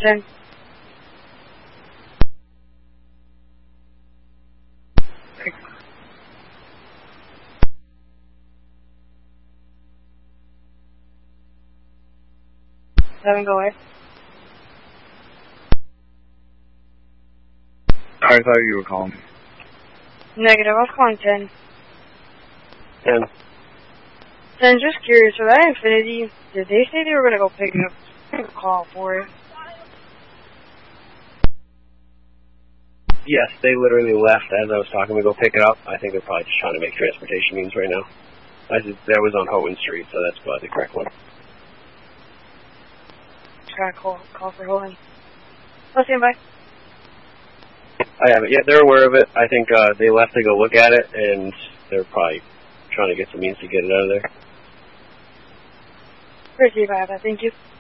10. Seven, go ahead. I thought you were calling me. Negative, I was calling 10. 10. 10, just curious, for that Infinity, did they say they were going to go pick it up? A call for it. Yes, they literally left as I was talking to go pick it up. I think they're probably just trying to make transportation means right now. That was on Houghton Street, so that's probably the correct one. Try to call for Houghton. I'll stand by. I have it. Yeah, they're aware of it. I think they left to go look at it, and they're probably trying to get some means to get it out of there. Receive, I have that. Thank you.